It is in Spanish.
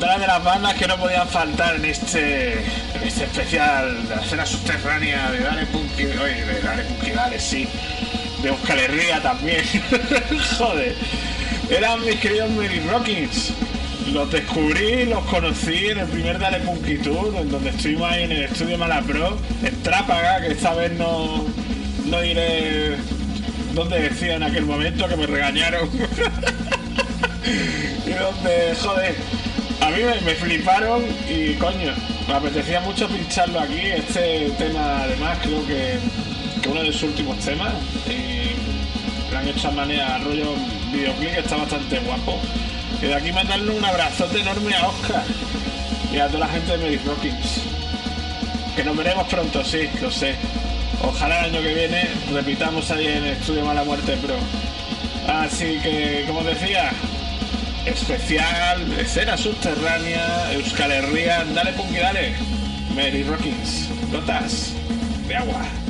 otra de las bandas que no podían faltar en este especial de la escena subterránea de Dale Punky, oye, de Dale Punky Dale, sí, de Euskal Herria también. Joder, eran mis queridos Mary Rockins. Los descubrí, los conocí en el primer Dale Punky Tour, en donde estuvimos ahí en el estudio Malapro, en Trápaga, que esta vez no diré dónde decía en aquel momento, que me regañaron. Y donde, joder, a mí me fliparon y coño, me apetecía mucho pincharlo aquí. Este tema además creo que uno de sus últimos temas, y lo han hecho a manera rollo videoclip, que está bastante guapo. Y de aquí mandarle un abrazote enorme a Oscar y a toda la gente de Mary Rockins, que nos veremos pronto, sí, lo sé. Ojalá el año que viene repitamos ahí en el estudio Mala Muerte Pro. Así que, como decía, especial, escena subterránea, Euskal Herria, Dale Punky Dale, Mary Rockins, gotas de agua.